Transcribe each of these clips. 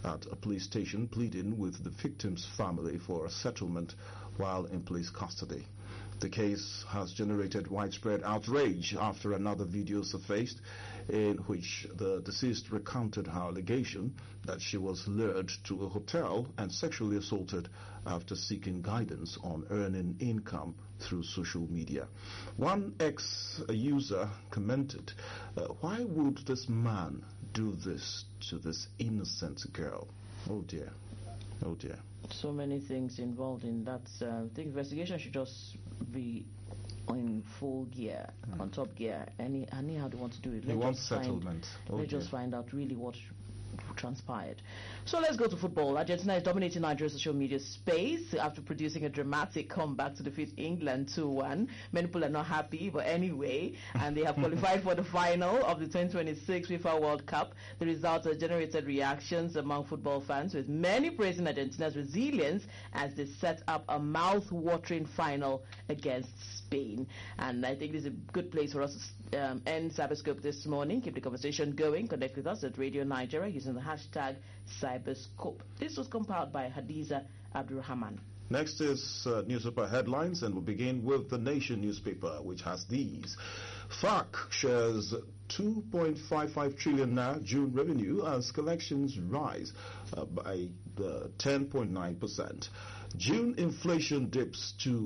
at a police station pleading with the victim's family for a settlement while in police custody. The case has generated widespread outrage after another video surfaced in which the deceased recounted her allegation that she was lured to a hotel and sexually assaulted after seeking guidance on earning income through social media. One ex-user commented, "Why would this man do this to this innocent girl?" Oh dear. Oh dear. So many things involved in that. I think investigation should just be in full gear, on top gear. Anyhow they want to do it. They want settlement. Let's just find out really what transpired. So let's go to football. Argentina is dominating Nigeria's social media space after producing a dramatic comeback to defeat England 2-1. Many people are not happy, but anyway, and they have qualified for the final of the 2026 FIFA World Cup. The results have generated reactions among football fans, with many praising Argentina's resilience as they set up a mouth-watering final against Spain. And I think this is a good place for us to end Cyberscope this morning. Keep the conversation going. Connect with us at Radio Nigeria using the hashtag Cyberscope. This was compiled by Hadiza Abdurrahman. Next is newspaper headlines, and we'll begin with The Nation newspaper, which has these. FARC shares 2.55 trillion naira June revenue as collections rise by 10.9%. June inflation dips to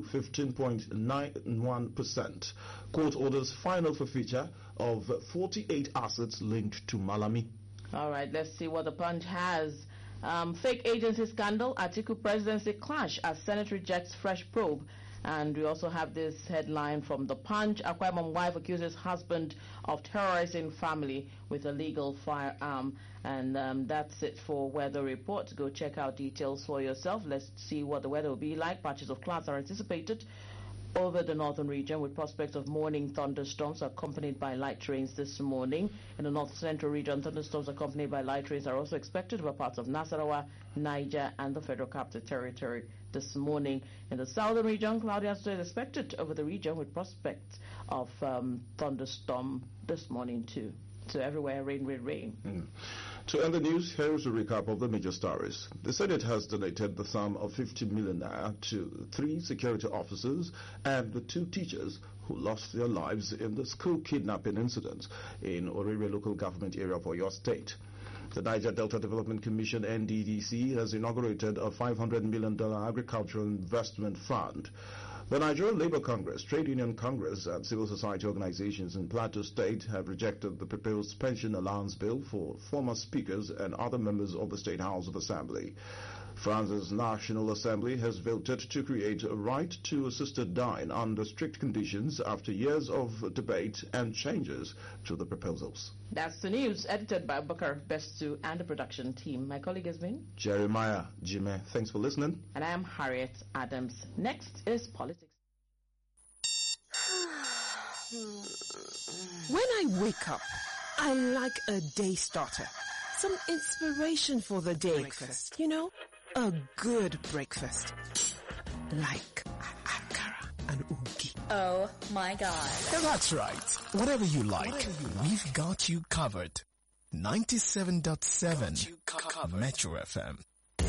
15.91%. Court orders final forfeiture of 48 assets linked to Malami. All right, let's see what the Punch has. Fake agency scandal, Atiku presidency clash as Senate rejects fresh probe. And we also have this headline from the Punch. Akwa Ibom wife accuses husband of terrorizing family with a legal firearm. And that's it for weather report. Go check out details for yourself. Let's see what the weather will be like. Patches of clouds are anticipated over the northern region with prospects of morning thunderstorms accompanied by light rains this morning. In the north central region, thunderstorms accompanied by light rains are also expected over parts of Nasarawa, Niger, and the Federal Capital Territory this morning. In the southern region, cloudy is expected over the region with prospects of thunderstorm this morning too. So everywhere, rain, rain, rain. To end the news, here is a recap of the major stories. The Senate has donated the sum of 50 million naira to 3 security officers and the 2 teachers who lost their lives in the school kidnapping incident in Orire local government area of Oyo State. The Niger Delta Development Commission, NDDC, has inaugurated a $500 million agricultural investment fund. The Nigerian Labour Congress, Trade Union Congress, and civil society organizations in Plateau State have rejected the proposed pension allowance bill for former speakers and other members of the State House of Assembly. France's National Assembly has voted to create a right to assisted dying under strict conditions after years of debate and changes to the proposals. That's the news, edited by Bakar Bestu and the production team. My colleague has been Jeremiah Jime. Thanks for listening. And I am Harriet Adams. Next is politics. When I wake up, I like a day starter. Some inspiration for the day. Breakfast. You know, a good breakfast. Like akara and ugi. Oh my God. That's right. Whatever you like, we've got you covered. 97.7 Metro FM.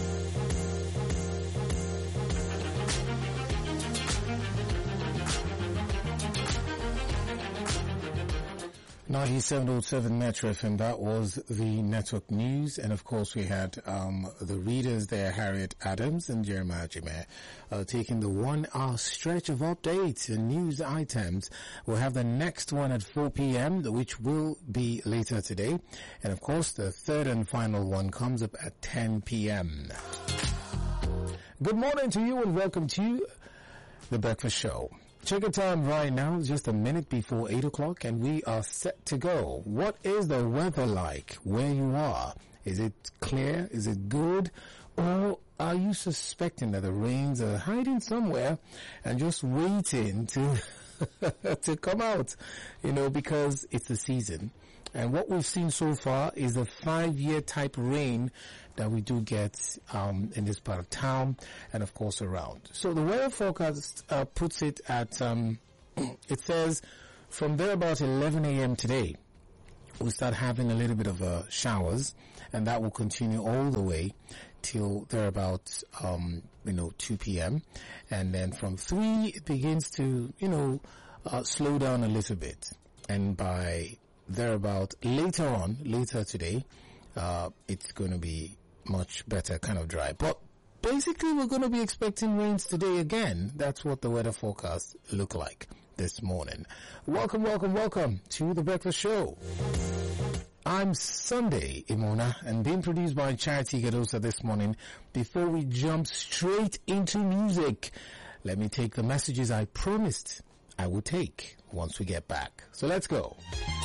.7 Metro FM, that was the network news, and of course we had the readers there, Harriet Adams and Jeremiah Jime, taking the 1 hour stretch of updates and news items. We'll have the next one at 4 p.m., which will be later today, and of course the third and final one comes up at 10 p.m. Good morning to you and welcome to The Breakfast Show. Check your time right now, just a minute before 8 o'clock, and we are set to go. What is the weather like where you are? Is it clear? Is it good? Or are you suspecting that the rains are hiding somewhere and just waiting to to come out? You know, because it's the season. And what we've seen so far is a 5-year type rain that we do get in this part of town and of course around. So the weather forecast puts it at, it says from there about 11 a.m. today, we'll start having a little bit of showers, and that will continue all the way till thereabouts, 2 p.m. And then from 3, it begins to, slow down a little bit. And by thereabout later today, it's going to be much better, kind of dry. But basically, we're going to be expecting rains today again. That's what the weather forecast look like this morning. Welcome to The Breakfast Show. I'm Sunday Imona, and being produced by Charity Gadosa this morning. Before we jump straight into music, let me take the messages I promised I would take once we get back. So let's go.